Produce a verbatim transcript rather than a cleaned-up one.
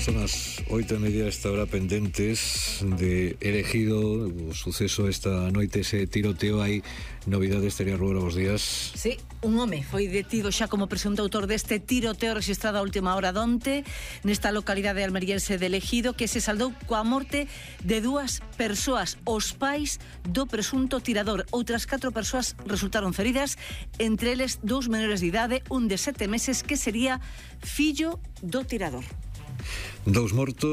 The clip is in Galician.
Son as oito e media esta hora pendentes de Erejido, o suceso esta noite, ese tiroteo. Hai novidades, Teria Rubera, bos días. Sí, un home foi detido xa como presunto autor deste tiroteo registrado a última hora donte nesta localidade almeriense de Erejido, que se saldou coa morte de dúas persoas, os pais do presunto tirador. Outras catro persoas resultaron feridas, entre eles dous menores de idade, un de sete meses que sería fillo do tirador. Dous mortos.